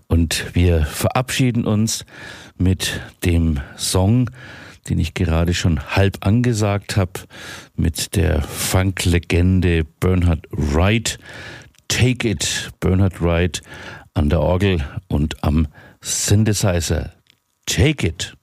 Und wir verabschieden uns mit dem Song, den ich gerade schon halb angesagt habe, mit der Funk-Legende Bernhard Wright. Take It, Bernhard Wright an der Orgel und am Synthesizer. Take It.